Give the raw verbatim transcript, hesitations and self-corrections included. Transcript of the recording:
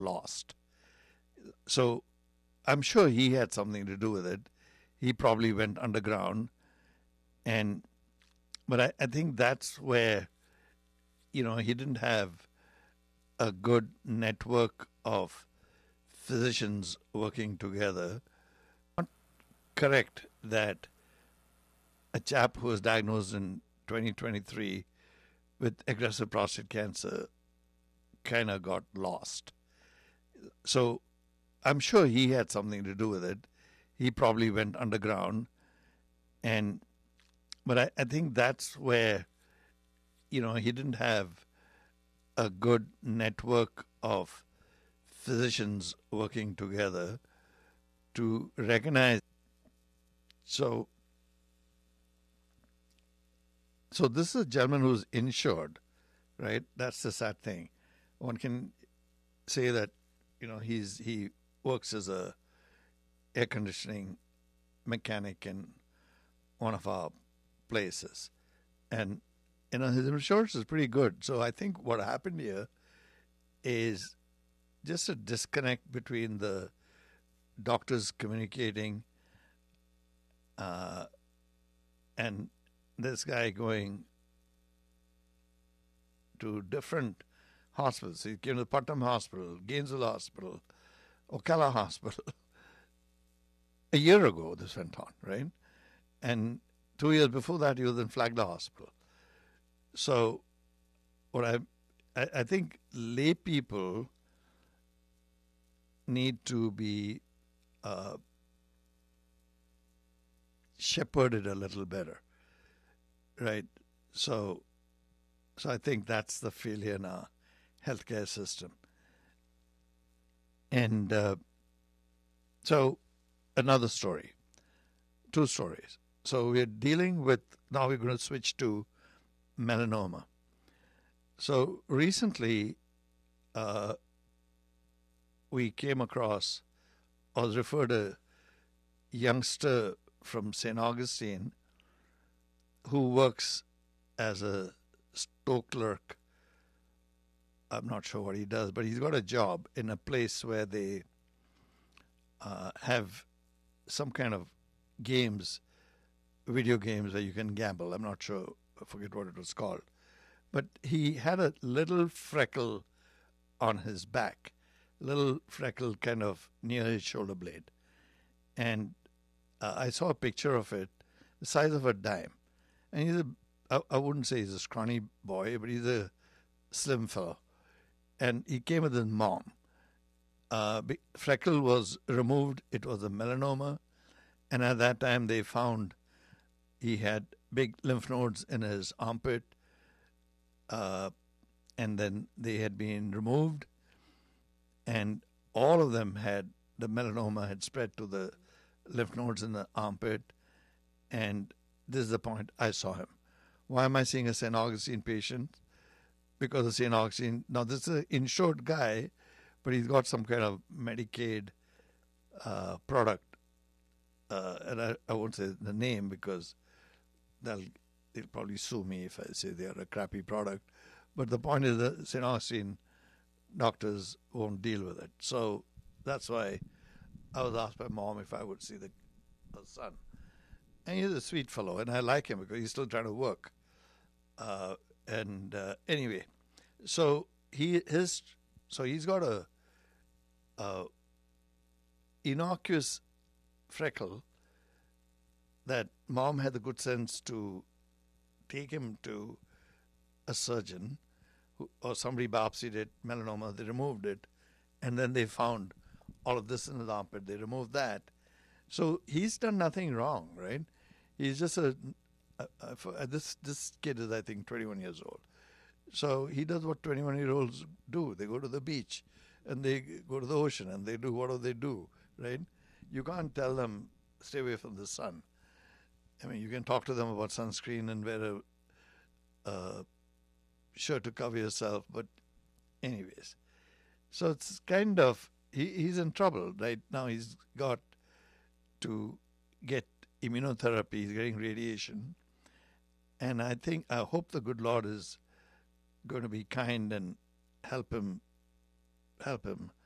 lost. So I'm sure he had something to do with it. He probably went underground, and but I, I think that's where you know he didn't have a good network of physicians working together. Not correct that a chap who was diagnosed in twenty twenty-three with aggressive prostate cancer kind of got lost. So I'm sure he had something to do with it. He probably went underground, and but I, I think that's where you know he didn't have a good network of physicians working together to recognize. So, so this is a gentleman who's insured, right? That's the sad thing. One can say that you know he's he works as a air conditioning mechanic in one of our places, and you know his insurance is pretty good. So I think what happened here is just a disconnect between the doctors communicating uh, and this guy going to different hospitals. He came to Putnam Hospital, Gainesville Hospital, Ocala Hospital. A year ago, this went on, right? And two years before that, he was in Flagler Hospital. So, what I, I, I think lay people need to be uh, shepherded a little better, right? So, so I think that's the failure in our healthcare system. And uh, so, another story, two stories. So we're dealing with, now we're going to switch to melanoma. So recently, uh, we came across, I was referred a youngster from Saint Augustine who works as a store clerk. I'm not sure what he does, but he's got a job in a place where they uh, have some kind of games, video games where you can gamble. I'm not sure, I forget what it was called. But he had a little freckle on his back, little freckle kind of near his shoulder blade. And uh, I saw a picture of it, the size of a dime. And he's a, I, I wouldn't say he's a scrawny boy, but he's a slim fellow. And he came with his mom. Uh, freckle was removed. It was a melanoma. And at that time, they found he had big lymph nodes in his armpit. Uh, and then they had been removed. And all of them had, the melanoma had spread to the lymph nodes in the armpit. And this is the point I saw him. Why am I seeing a Saint Augustine patient? Because of Saint Augustine. Now, this is an insured guy, but he's got some kind of Medicaid uh, product. Uh, and I, I won't say the name because they'll, they'll probably sue me if I say they're a crappy product. But the point is that Saint Augustine doctors won't deal with it. So that's why I was asked by mom if I would see the, the son. And he's a sweet fellow, and I like him because he's still trying to work. Uh, and uh, anyway, so he his so he's got a, a innocuous freckle that mom had the good sense to take him to a surgeon who, or somebody biopsied it, melanoma, they removed it, and then they found all of this in his armpit. They removed that. So he's done nothing wrong, right? He's just a, a, a this this kid is, I think, twenty-one years old. So he does what twenty-one-year-olds do. They go to the beach and they go to the ocean and they do whatever they do, right? You can't tell them, stay away from the sun. I mean, you can talk to them about sunscreen and wear a, a shirt to cover yourself, but anyways. So it's kind of, he, he's in trouble right now. He's got to get immunotherapy. He's getting radiation. And I think, I hope the good Lord is going to be kind and help him, help him